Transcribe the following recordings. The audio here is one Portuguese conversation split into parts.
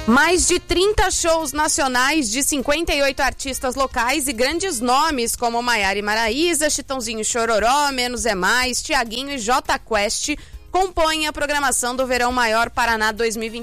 Mais de 30 shows nacionais de 58 artistas locais e grandes nomes como Maiara e Maraísa, Chitãozinho e Chororó, Menos é Mais, Tiaguinho e Jota Quest compõem a programação do Verão Maior Paraná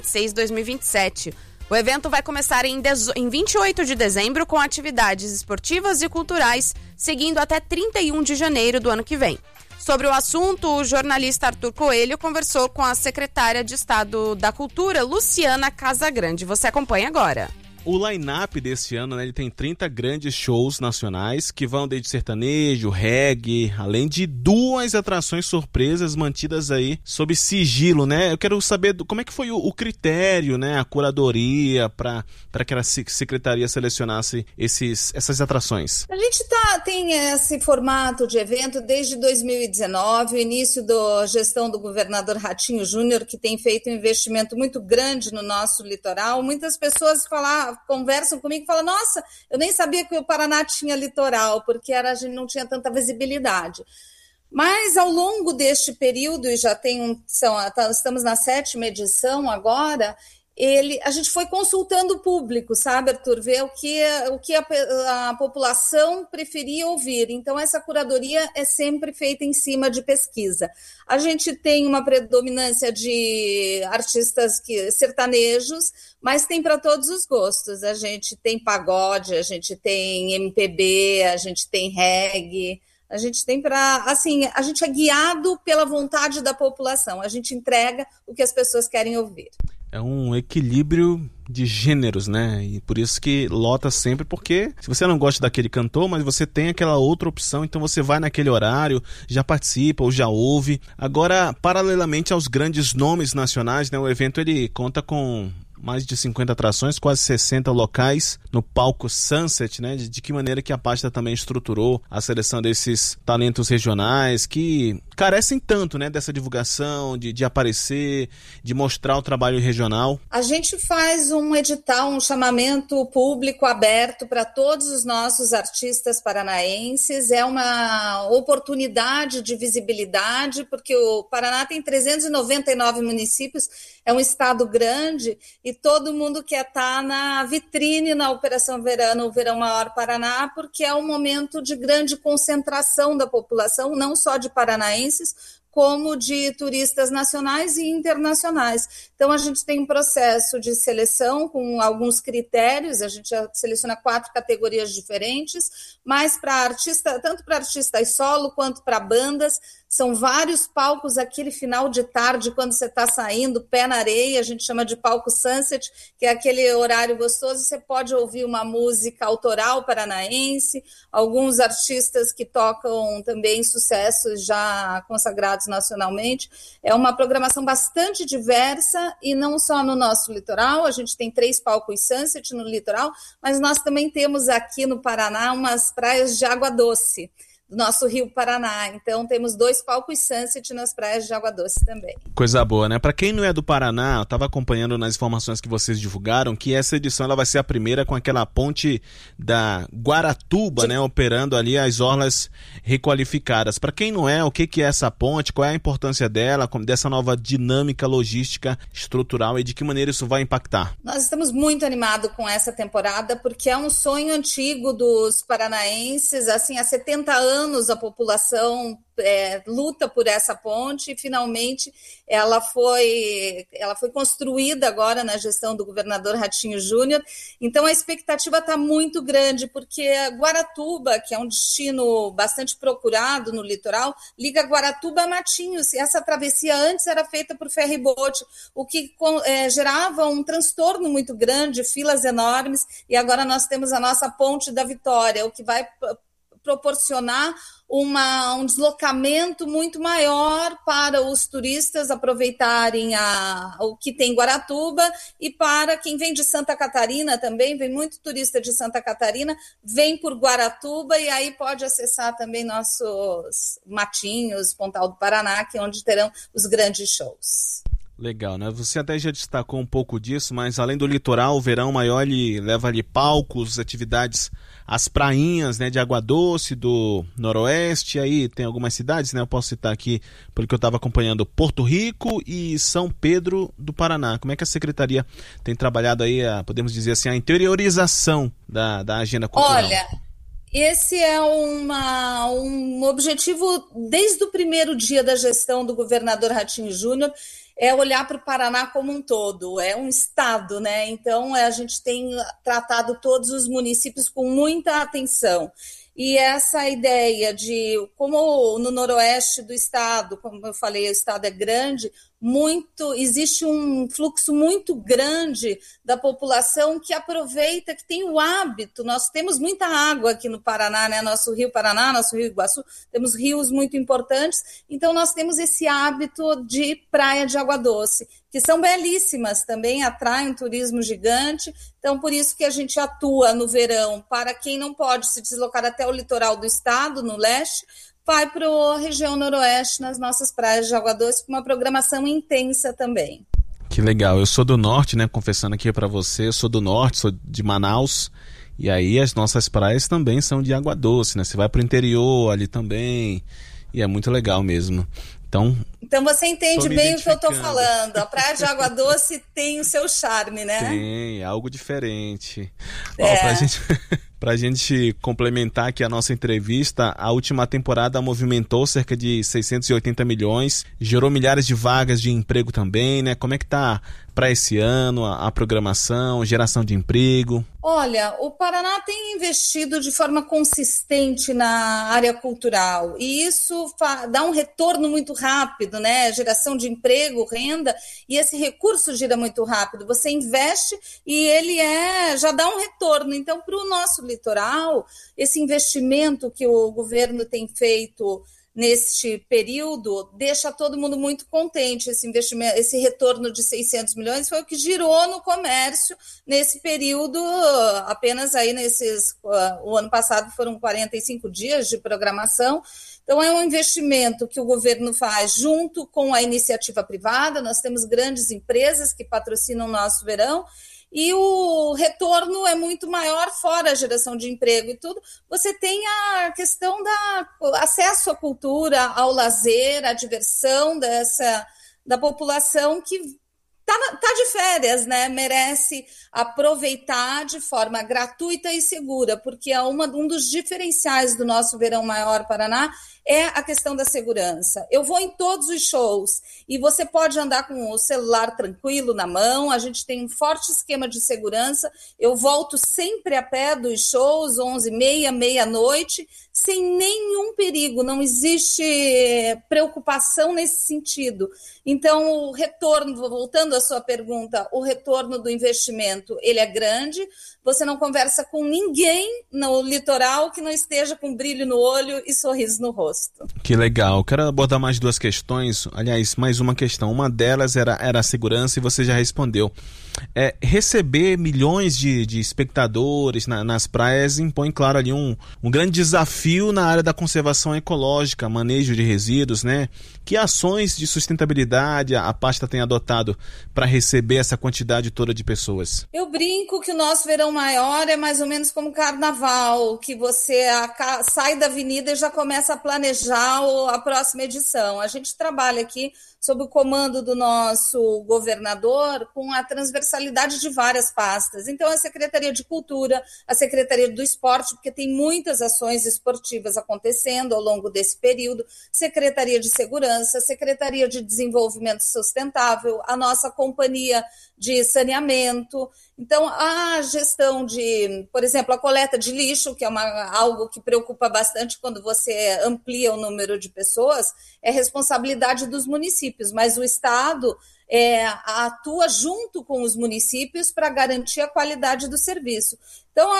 2026-2027. O evento vai começar em 28 de dezembro com atividades esportivas e culturais, seguindo até 31 de janeiro do ano que vem. Sobre o assunto, o jornalista Arthur Coelho conversou com a secretária de Estado da Cultura, Luciana Casagrande. Você acompanha agora. O line-up desse ano, né, ele tem 30 grandes shows nacionais que vão desde sertanejo, reggae, além de 2 atrações surpresas mantidas aí sob sigilo, né? Eu quero saber como é que foi o critério, né, a curadoria para que a secretaria selecionasse essas atrações. A gente tem esse formato de evento desde 2019, o início da gestão do governador Ratinho Júnior, que tem feito um investimento muito grande no nosso litoral. Muitas pessoas conversam comigo e falam, nossa, eu nem sabia que o Paraná tinha litoral, porque a gente não tinha tanta visibilidade. Mas ao longo deste período, e já estamos na 7ª edição agora, a gente foi consultando o público, sabe, Arthur? Ver o que a população preferia ouvir. Então, essa curadoria é sempre feita em cima de pesquisa. A gente tem uma predominância de artistas sertanejos, mas tem para todos os gostos. A gente tem pagode, a gente tem MPB, a gente tem reggae. A gente tem a gente é guiado pela vontade da população. A gente entrega o que as pessoas querem ouvir. É um equilíbrio de gêneros, né? E por isso que lota sempre, porque se você não gosta daquele cantor, mas você tem aquela outra opção, então você vai naquele horário, já participa ou já ouve. Agora, paralelamente aos grandes nomes nacionais, né, o evento ele conta com mais de 50 atrações, quase 60 locais no palco Sunset, né? De que maneira que a pasta também estruturou a seleção desses talentos regionais que carecem tanto, né? Dessa divulgação, de aparecer, de mostrar o trabalho regional. A gente faz um edital, um chamamento público aberto para todos os nossos artistas paranaenses. É uma oportunidade de visibilidade, porque o Paraná tem 399 municípios, é um estado grande, e todo mundo quer estar na vitrine na Operação Verano, o Verão Maior Paraná, porque é um momento de grande concentração da população, não só de paranaenses, como de turistas nacionais e internacionais. Então, a gente tem um processo de seleção com alguns critérios, a gente já seleciona 4 categorias diferentes, mas tanto para artistas solo quanto para bandas, são vários palcos aquele final de tarde, quando você está saindo, pé na areia, a gente chama de palco Sunset, que é aquele horário gostoso, você pode ouvir uma música autoral paranaense, alguns artistas que tocam também sucessos já consagrados nacionalmente. É uma programação bastante diversa, e não só no nosso litoral, a gente tem 3 palcos Sunset no litoral, mas nós também temos aqui no Paraná umas praias de água doce, do nosso Rio Paraná. Então, temos 2 palcos Sunset nas praias de água doce também. Coisa boa, né? Para quem não é do Paraná, eu estava acompanhando nas informações que vocês divulgaram que essa edição ela vai ser a primeira com aquela ponte da Guaratuba, né? Operando ali as orlas requalificadas. Para quem não é, o que é essa ponte? Qual é a importância dela, dessa nova dinâmica logística estrutural e de que maneira isso vai impactar? Nós estamos muito animados com essa temporada, porque é um sonho antigo dos paranaenses, assim, há 70 anos a população luta por essa ponte, e finalmente ela foi construída agora na gestão do governador Ratinho Júnior. Então a expectativa está muito grande, porque Guaratuba, que é um destino bastante procurado no litoral, liga Guaratuba a Matinhos, e essa travessia antes era feita por ferry-boat, o que gerava um transtorno muito grande, filas enormes, e agora nós temos a nossa ponte da Vitória, o que vai proporcionar um deslocamento muito maior para os turistas aproveitarem o que tem em Guaratuba, e para quem vem de Santa Catarina também, vem muito turista de Santa Catarina, vem por Guaratuba e aí pode acessar também nossos Matinhos, Pontal do Paraná, que é onde terão os grandes shows. Legal, né? Você até já destacou um pouco disso, mas além do litoral, o Verão Maior ele leva ali palcos, atividades, as prainhas, né, de Água Doce, do Noroeste, aí tem algumas cidades, né? Eu posso citar aqui, porque eu estava acompanhando Porto Rico e São Pedro do Paraná. Como é que a Secretaria tem trabalhado aí, podemos dizer assim, a interiorização da agenda cultural? Olha, esse é um objetivo desde o primeiro dia da gestão do governador Ratinho Júnior, é olhar para o Paraná como um todo, é um estado, né? Então a gente tem tratado todos os municípios com muita atenção. E essa ideia de, como no noroeste do estado, como eu falei, o estado é grande, existe um fluxo muito grande da população que aproveita, que tem o hábito. Nós temos muita água aqui no Paraná, né? Nosso Rio Paraná, nosso Rio Iguaçu, temos rios muito importantes, então nós temos esse hábito de praia de água doce, que são belíssimas também, atraem um turismo gigante. Então, por isso que a gente atua no verão, para quem não pode se deslocar até o litoral do estado, no leste, vai para a região noroeste, nas nossas praias de água doce, com uma programação intensa também. Que legal, eu sou do norte, né, confessando aqui para você, eu sou do norte, sou de Manaus, e aí as nossas praias também são de água doce, né, você vai para o interior ali também, e é muito legal mesmo. Então você entende bem o que eu estou falando. A praia de água doce tem o seu charme, né? Tem, algo diferente. Pra gente complementar aqui a nossa entrevista, a última temporada movimentou cerca de 680 milhões, gerou milhares de vagas de emprego também, né? Como é que tá para esse ano a programação, geração de emprego? Olha, o Paraná tem investido de forma consistente na área cultural e isso dá um retorno muito rápido, né? Geração de emprego, renda, e esse recurso gira muito rápido. Você investe e ele já dá um retorno. Então, para o nosso litoral, esse investimento que o governo tem feito neste período deixa todo mundo muito contente. Esse investimento, esse retorno de 600 milhões foi o que girou no comércio nesse período, apenas aí o ano passado foram 45 dias de programação. Então é um investimento que o governo faz junto com a iniciativa privada. Nós temos grandes empresas que patrocinam o nosso verão, e o retorno é muito maior, fora a geração de emprego e tudo. Você tem a questão do acesso à cultura, ao lazer, à diversão da população que está de férias, né? Merece aproveitar de forma gratuita e segura, porque um dos diferenciais do nosso Verão Maior Paraná é a questão da segurança. Eu vou em todos os shows e você pode andar com o celular tranquilo na mão, a gente tem um forte esquema de segurança, eu volto sempre a pé dos shows, 11h30, meia-noite, sem nenhum perigo, não existe preocupação nesse sentido. Então, o retorno, voltando à sua pergunta, o retorno do investimento, ele é grande, você não conversa com ninguém no litoral que não esteja com brilho no olho e sorriso no rosto. Que legal. Quero abordar mais duas questões, aliás, mais uma questão. Uma delas era a segurança e você já respondeu. Receber milhões de espectadores nas praias impõe, claro, ali um grande desafio na área da conservação ecológica, manejo de resíduos, né? Que ações de sustentabilidade a pasta tem adotado para receber essa quantidade toda de pessoas? Eu brinco que o nosso Verão Maior é mais ou menos como carnaval, que você sai da avenida e já começa a planejar a próxima edição. A gente trabalha aqui sob o comando do nosso governador, com a transversalidade de várias pastas. Então, a Secretaria de Cultura, a Secretaria do Esporte, porque tem muitas ações esportivas acontecendo ao longo desse período, Secretaria de Segurança, Secretaria de Desenvolvimento Sustentável, a nossa companhia de saneamento. Então, a gestão por exemplo, a coleta de lixo, que é algo que preocupa bastante quando você amplia o número de pessoas, é responsabilidade dos municípios, mas o Estado atua junto com os municípios para garantir a qualidade do serviço. Então,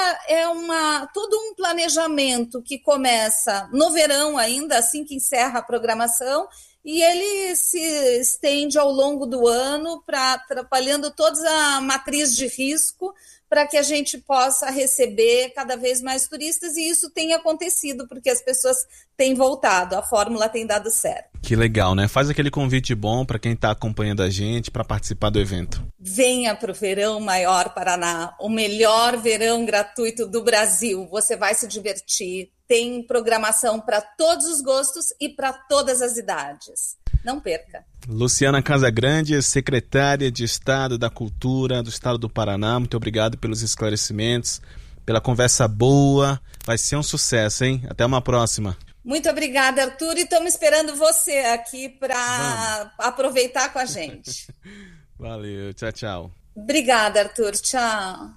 todo um planejamento que começa no verão ainda, assim que encerra a programação, e ele se estende ao longo do ano, atrapalhando toda a matriz de risco, para que a gente possa receber cada vez mais turistas, e isso tem acontecido, porque as pessoas têm voltado, a fórmula tem dado certo. Que legal, né? Faz aquele convite bom para quem está acompanhando a gente para participar do evento. Venha para o Verão Maior Paraná, o melhor verão gratuito do Brasil. Você vai se divertir, tem programação para todos os gostos e para todas as idades. Não perca. Luciana Casagrande, secretária de Estado da Cultura do Estado do Paraná, muito obrigado pelos esclarecimentos, pela conversa boa, vai ser um sucesso, hein? Até uma próxima. Muito obrigada, Arthur, e estamos esperando você aqui para aproveitar com a gente. Valeu, tchau, tchau. Obrigada, Arthur, tchau.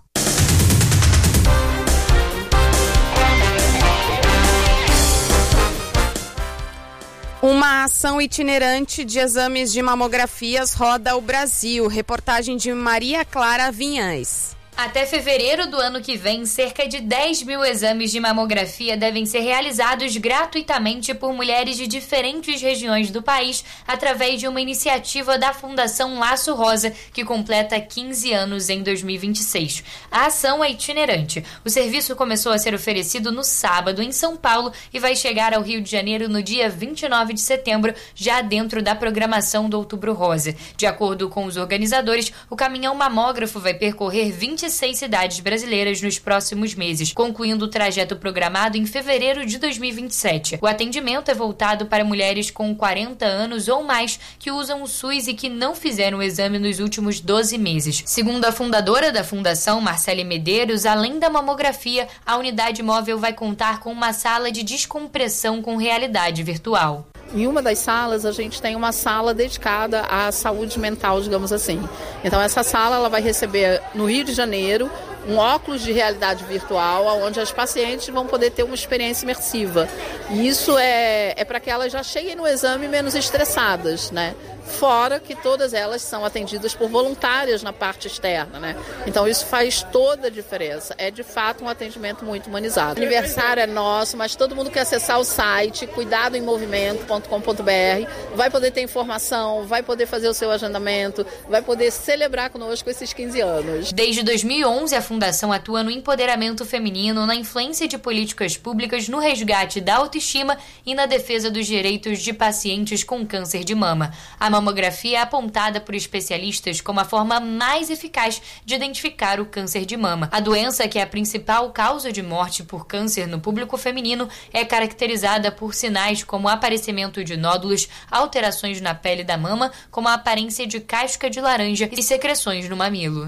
Uma ação itinerante de exames de mamografias roda o Brasil. Reportagem de Maria Clara Vinhães. Até fevereiro do ano que vem, cerca de 10 mil exames de mamografia devem ser realizados gratuitamente por mulheres de diferentes regiões do país através de uma iniciativa da Fundação Laço Rosa, que completa 15 anos em 2026. A ação é itinerante. O serviço começou a ser oferecido no sábado em São Paulo e vai chegar ao Rio de Janeiro no dia 29 de setembro, já dentro da programação do Outubro Rosa. De acordo com os organizadores, o caminhão mamógrafo vai percorrer 26 cidades brasileiras nos próximos meses, concluindo o trajeto programado em fevereiro de 2027. O atendimento é voltado para mulheres com 40 anos ou mais que usam o SUS e que não fizeram o exame nos últimos 12 meses. Segundo a fundadora da fundação, Marcele Medeiros, além da mamografia, a unidade móvel vai contar com uma sala de descompressão com realidade virtual. Em uma das salas, a gente tem uma sala dedicada à saúde mental, digamos assim. Então, essa sala ela vai receber, no Rio de Janeiro, um óculos de realidade virtual, onde as pacientes vão poder ter uma experiência imersiva. E isso é para que elas já cheguem no exame menos estressadas, né? Fora que todas elas são atendidas por voluntárias na parte externa, né? Então isso faz toda a diferença. É de fato um atendimento muito humanizado. O aniversário é nosso, mas todo mundo que acessar o site cuidadoemmovimento.com.br vai poder ter informação, vai poder fazer o seu agendamento, vai poder celebrar conosco esses 15 anos. Desde 2011, a Fundação atua no empoderamento feminino, na influência de políticas públicas, no resgate da autoestima e na defesa dos direitos de pacientes com câncer de mama. A mamografia é apontada por especialistas como a forma mais eficaz de identificar o câncer de mama. A doença, que é a principal causa de morte por câncer no público feminino, é caracterizada por sinais como aparecimento de nódulos, alterações na pele da mama, como a aparência de casca de laranja e secreções no mamilo.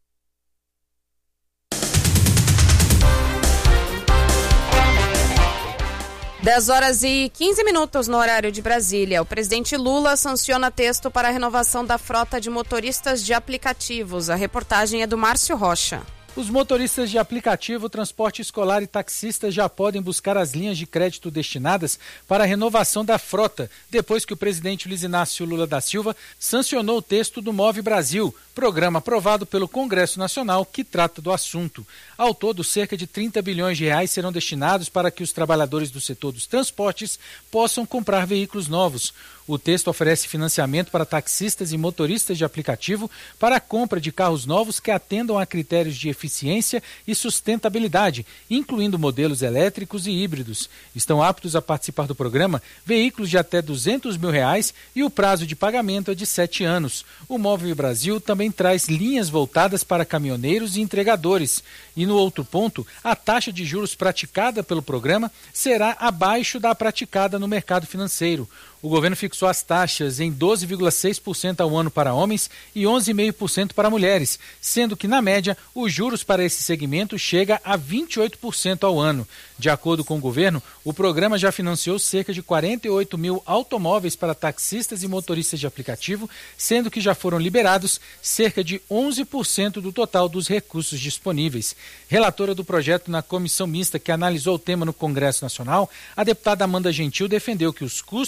10h15 no horário de Brasília. O presidente Lula sanciona texto para a renovação da frota de motoristas de aplicativos. A reportagem é do Márcio Rocha. Os motoristas de aplicativo, transporte escolar e taxistas já podem buscar as linhas de crédito destinadas para a renovação da frota, depois que o presidente Luiz Inácio Lula da Silva sancionou o texto do Move Brasil, programa aprovado pelo Congresso Nacional que trata do assunto. Ao todo, cerca de 30 bilhões de reais serão destinados para que os trabalhadores do setor dos transportes possam comprar veículos novos. O texto oferece financiamento para taxistas e motoristas de aplicativo para a compra de carros novos que atendam a critérios de eficiência e sustentabilidade, incluindo modelos elétricos e híbridos. Estão aptos a participar do programa veículos de até R$200 mil e o prazo de pagamento é de 7 anos. O Move Brasil também traz linhas voltadas para caminhoneiros e entregadores. E no outro ponto, a taxa de juros praticada pelo programa será abaixo da praticada no mercado financeiro. O governo fixou as taxas em 12,6% ao ano para homens e 11,5% para mulheres, sendo que, na média, os juros para esse segmento chega a 28% ao ano. De acordo com o governo, o programa já financiou cerca de 48 mil automóveis para taxistas e motoristas de aplicativo, sendo que já foram liberados cerca de 11% do total dos recursos disponíveis. Relatora do projeto na comissão mista que analisou o tema no Congresso Nacional, a deputada Amanda Gentil defendeu que os custos dos motoristas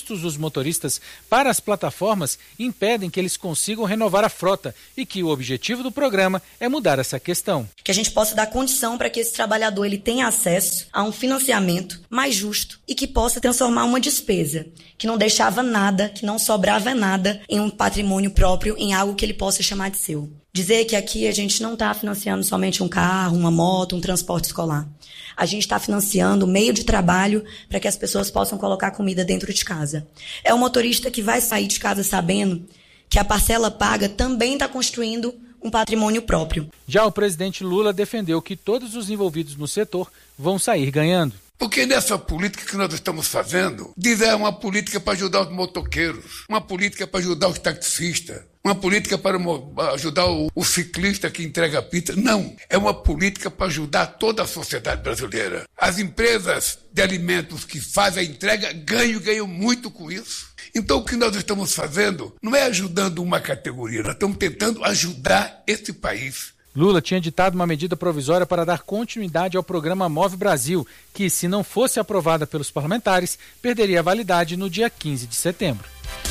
motoristas para as plataformas impedem que eles consigam renovar a frota e que o objetivo do programa é mudar essa questão. Que a gente possa dar condição para que esse trabalhador ele tenha acesso a um financiamento mais justo e que possa transformar uma despesa que não deixava nada, que não sobrava nada em um patrimônio próprio, em algo que ele possa chamar de seu. Dizer que aqui a gente não está financiando somente um carro, uma moto, um transporte escolar. A gente está financiando o meio de trabalho para que as pessoas possam colocar comida dentro de casa. É o motorista que vai sair de casa sabendo que a parcela paga também está construindo um patrimônio próprio. Já o presidente Lula defendeu que todos os envolvidos no setor vão sair ganhando. Porque nessa política que nós estamos fazendo, é uma política para ajudar os motoqueiros, uma política para ajudar os taxistas, uma política para ajudar o ciclista que entrega pizza. Não, é uma política para ajudar toda a sociedade brasileira. As empresas de alimentos que fazem a entrega ganham muito com isso. Então o que nós estamos fazendo não é ajudando uma categoria, nós estamos tentando ajudar esse país. Lula tinha editado uma medida provisória para dar continuidade ao programa Move Brasil, que, se não fosse aprovada pelos parlamentares, perderia a validade no dia 15 de setembro.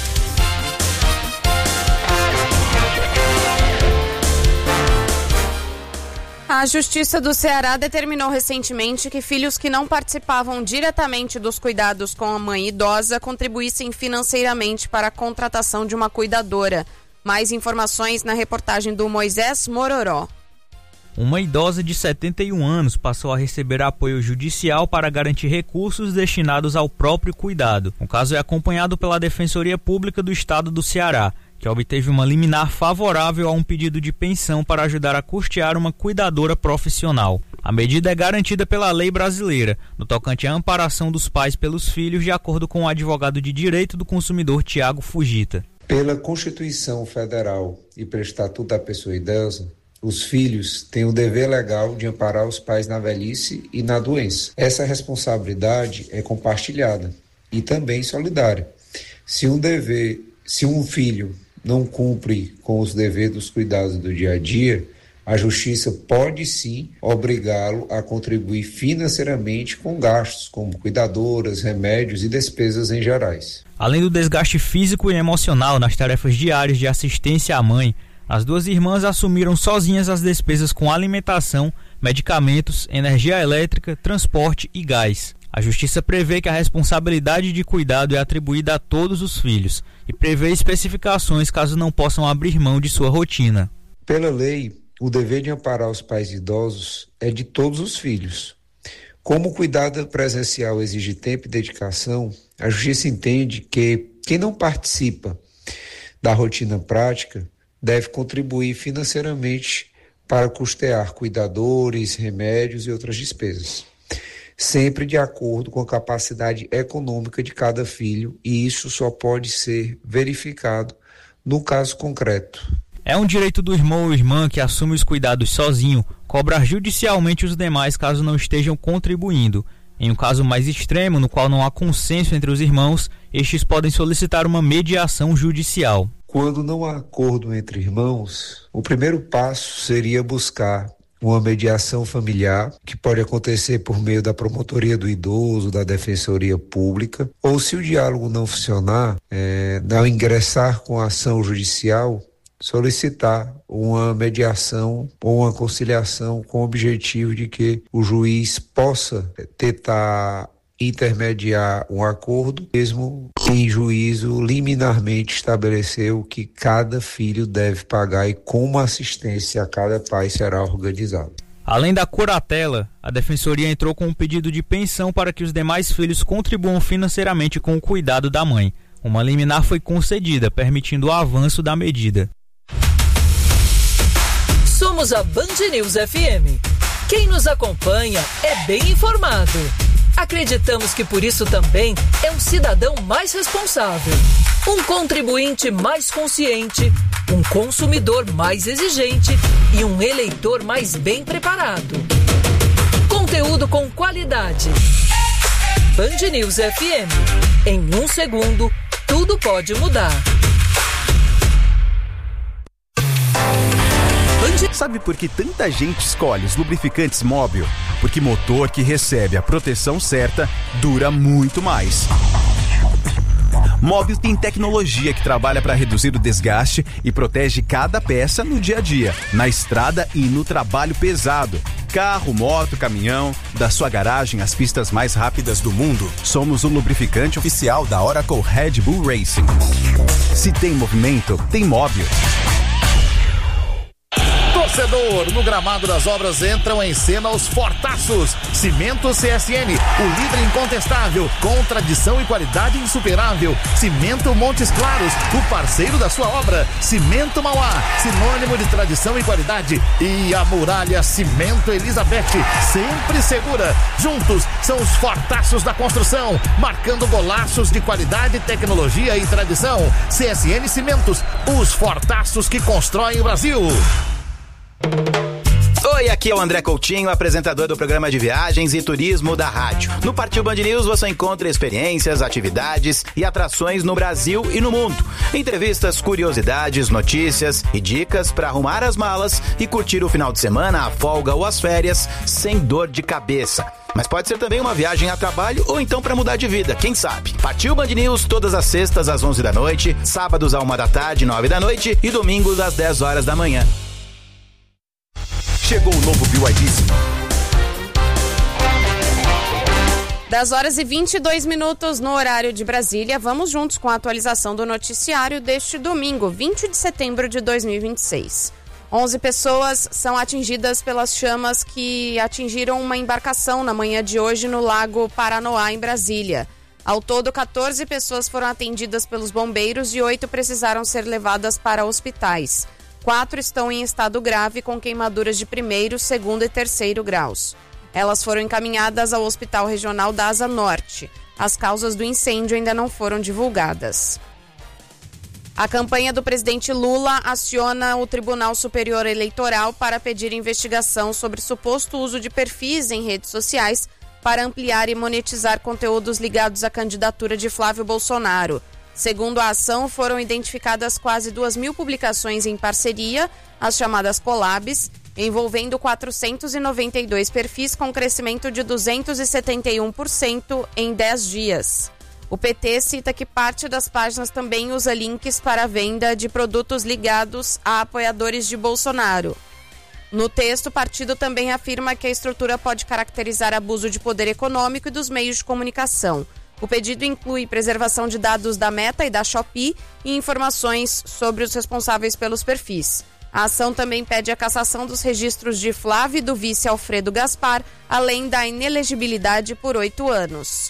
A Justiça do Ceará determinou recentemente que filhos que não participavam diretamente dos cuidados com a mãe idosa contribuíssem financeiramente para a contratação de uma cuidadora. Mais informações na reportagem do Moisés Mororó. Uma idosa de 71 anos passou a receber apoio judicial para garantir recursos destinados ao próprio cuidado. O caso é acompanhado pela Defensoria Pública do Estado do Ceará, que obteve uma liminar favorável a um pedido de pensão para ajudar a custear uma cuidadora profissional. A medida é garantida pela lei brasileira, no tocante à amparação dos pais pelos filhos, de acordo com o advogado de direito do consumidor Tiago Fugita. Pela Constituição Federal e pelo Estatuto da Pessoa Idosa, os filhos têm o dever legal de amparar os pais na velhice e na doença. Essa responsabilidade é compartilhada e também solidária. Se um filho não cumpre com os deveres dos cuidados do dia a dia, a Justiça pode sim obrigá-lo a contribuir financeiramente com gastos, como cuidadoras, remédios e despesas em gerais. Além do desgaste físico e emocional nas tarefas diárias de assistência à mãe, as duas irmãs assumiram sozinhas as despesas com alimentação, medicamentos, energia elétrica, transporte e gás. A Justiça prevê que a responsabilidade de cuidado é atribuída a todos os filhos e prevê especificações caso não possam abrir mão de sua rotina. Pela lei, o dever de amparar os pais idosos é de todos os filhos. Como o cuidado presencial exige tempo e dedicação, a Justiça entende que quem não participa da rotina prática deve contribuir financeiramente para custear cuidadores, remédios e outras despesas, sempre de acordo com a capacidade econômica de cada filho, e isso só pode ser verificado no caso concreto. É um direito do irmão ou irmã que assume os cuidados sozinho cobrar judicialmente os demais caso não estejam contribuindo. Em um caso mais extremo, no qual não há consenso entre os irmãos, estes podem solicitar uma mediação judicial. Quando não há acordo entre irmãos, o primeiro passo seria buscar uma mediação familiar, que pode acontecer por meio da promotoria do idoso, da defensoria pública, ou se o diálogo não funcionar, ao ingressar com a ação judicial, solicitar uma mediação ou uma conciliação com o objetivo de que o juiz possa tentar intermediar um acordo, mesmo que em juízo liminarmente estabeleceu que cada filho deve pagar e como a assistência a cada pai será organizada. Além da curatela, a Defensoria entrou com um pedido de pensão para que os demais filhos contribuam financeiramente com o cuidado da mãe. Uma liminar foi concedida, permitindo o avanço da medida. Somos a Band News FM. Quem nos acompanha é bem informado. Acreditamos que por isso também é um cidadão mais responsável, um contribuinte mais consciente, um consumidor mais exigente e um eleitor mais bem preparado. Conteúdo com qualidade. Band News FM. Em 1 segundo, tudo pode mudar. Sabe por que tanta gente escolhe os lubrificantes Móbil? Porque motor que recebe a proteção certa dura muito mais. Móbil tem tecnologia que trabalha para reduzir o desgaste e protege cada peça no dia a dia, na estrada e no trabalho pesado. Carro, moto, caminhão, da sua garagem às pistas mais rápidas do mundo. Somos o lubrificante oficial da Oracle Red Bull Racing. Se tem movimento, tem Móbil. Torcedor, no gramado das obras entram em cena os fortaços. Cimento CSN, o líder incontestável, com tradição e qualidade insuperável. Cimento Montes Claros, o parceiro da sua obra. Cimento Mauá, sinônimo de tradição e qualidade. E a Muralha Cimento Elizabeth, sempre segura. Juntos são os fortaços da construção, marcando golaços de qualidade, tecnologia e tradição. CSN Cimentos, os fortaços que constroem o Brasil. Oi, aqui é o André Coutinho, apresentador do programa de viagens e turismo da rádio. No Partiu Band News você encontra experiências, atividades e atrações no Brasil e no mundo. Entrevistas, curiosidades, notícias e dicas para arrumar as malas e curtir o final de semana, a folga ou as férias sem dor de cabeça. Mas pode ser também uma viagem a trabalho ou então para mudar de vida, quem sabe? Partiu Band News todas as sextas às 11 da noite, sábados à 1 da tarde, 9 da noite e domingos às 10 horas da manhã. Chegou o novo BYD. 10h22 no horário de Brasília. Vamos juntos com a atualização do noticiário deste domingo, 20 de setembro de 2026. 11 pessoas são atingidas pelas chamas que atingiram uma embarcação na manhã de hoje no Lago Paranoá, em Brasília. Ao todo, 14 pessoas foram atendidas pelos bombeiros e 8 precisaram ser levadas para hospitais. 4 estão em estado grave com queimaduras de 1º, 2º e 3º graus. Elas foram encaminhadas ao Hospital Regional da Asa Norte. As causas do incêndio ainda não foram divulgadas. A campanha do presidente Lula aciona o Tribunal Superior Eleitoral para pedir investigação sobre suposto uso de perfis em redes sociais para ampliar e monetizar conteúdos ligados à candidatura de Flávio Bolsonaro. Segundo a ação, foram identificadas quase 2.000 publicações em parceria, as chamadas collabs, envolvendo 492 perfis com crescimento de 271% em 10 dias. O PT cita que parte das páginas também usa links para a venda de produtos ligados a apoiadores de Bolsonaro. No texto, o partido também afirma que a estrutura pode caracterizar abuso de poder econômico e dos meios de comunicação. O pedido inclui preservação de dados da Meta e da Shopee e informações sobre os responsáveis pelos perfis. A ação também pede a cassação dos registros de Flávio e do vice Alfredo Gaspar, além da inelegibilidade por 8 anos.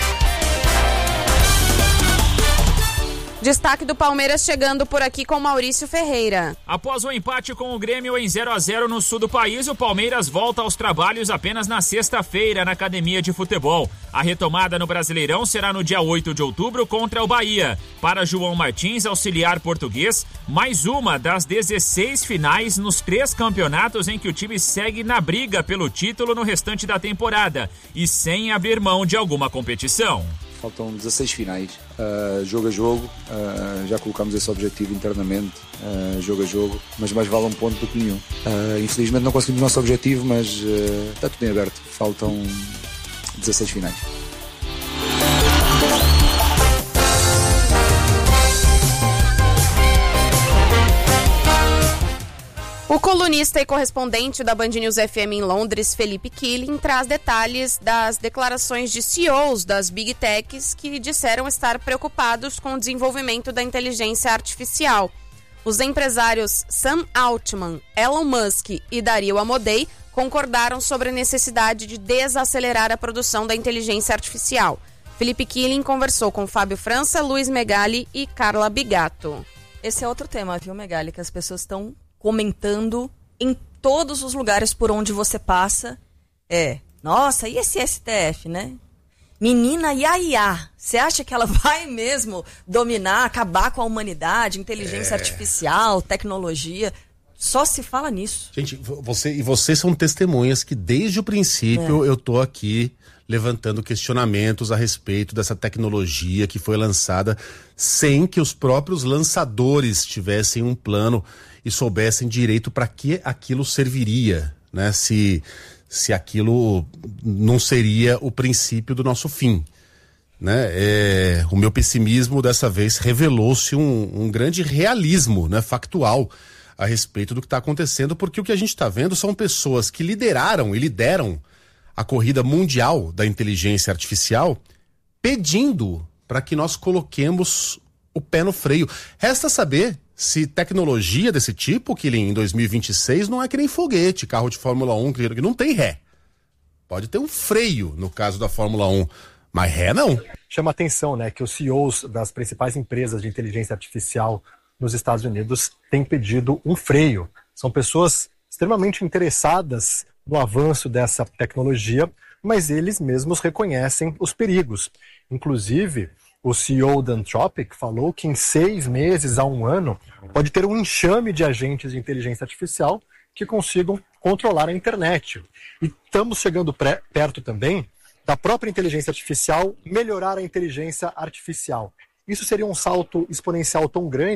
Destaque do Palmeiras chegando por aqui com Maurício Ferreira. Após o empate com o Grêmio em 0-0 no sul do país, o Palmeiras volta aos trabalhos apenas na sexta-feira na Academia de Futebol. A retomada no Brasileirão será no dia 8 de outubro contra o Bahia. Para João Martins, auxiliar português, mais uma das 16 finais nos 3 campeonatos em que o time segue na briga pelo título no restante da temporada e sem abrir mão de alguma competição. Faltam 16 finais, jogo a jogo, já colocamos esse objetivo internamente, jogo a jogo, mas mais vale um ponto do que nenhum. Infelizmente não conseguimos o nosso objetivo, mas está tudo em aberto, faltam 16 finais. O colunista e correspondente da Band News FM em Londres, Felipe Killing, traz detalhes das declarações de CEOs das Big Techs que disseram estar preocupados com o desenvolvimento da inteligência artificial. Os empresários Sam Altman, Elon Musk e Dario Amodei concordaram sobre a necessidade de desacelerar a produção da inteligência artificial. Felipe Killing conversou com Fábio França, Luiz Megali e Carla Bigato. Esse é outro tema, viu, Megali, que as pessoas estão comentando em todos os lugares por onde você passa. Nossa, e esse STF, né? Menina, e a IA? Você acha que ela vai mesmo dominar, acabar com a humanidade, inteligência artificial, tecnologia? Só se fala nisso. Gente, vocês são testemunhas que desde o princípio eu tô aqui levantando questionamentos a respeito dessa tecnologia que foi lançada sem que os próprios lançadores tivessem um plano e soubessem direito para que aquilo serviria, né? Se aquilo não seria o princípio do nosso fim. né? O meu pessimismo dessa vez revelou-se um grande realismo, né, factual a respeito do que está acontecendo, porque o que a gente está vendo são pessoas que lideraram e lideram a corrida mundial da inteligência artificial pedindo para que nós coloquemos o pé no freio. Resta saber se tecnologia desse tipo, que em 2026 não é que nem foguete, carro de Fórmula 1, que não tem ré. Pode ter um freio no caso da Fórmula 1, mas ré não. Chama atenção, né, que os CEOs das principais empresas de inteligência artificial nos Estados Unidos têm pedido um freio. São pessoas extremamente interessadas no avanço dessa tecnologia, mas eles mesmos reconhecem os perigos. Inclusive, o CEO da Anthropic falou que em 6 meses a 1 ano pode ter um enxame de agentes de inteligência artificial que consigam controlar a internet. E estamos chegando perto também da própria inteligência artificial melhorar a inteligência artificial. Isso seria um salto exponencial tão grande